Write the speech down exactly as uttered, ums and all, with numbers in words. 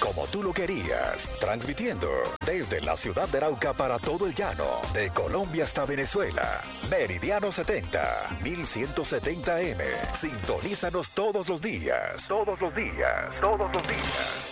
como tú lo querías, transmitiendo desde la ciudad de Arauca para todo el llano, de Colombia hasta Venezuela. Meridiano setenta, mil ciento setenta eme. Sintonízanos todos los días, todos los días, todos los días.